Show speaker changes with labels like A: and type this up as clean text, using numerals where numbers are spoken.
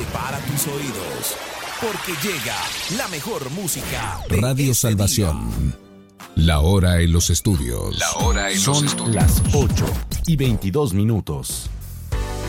A: Prepara tus oídos, porque llega la mejor música de
B: Radio Salvación. La hora en los estudios.
C: Son las 8:22.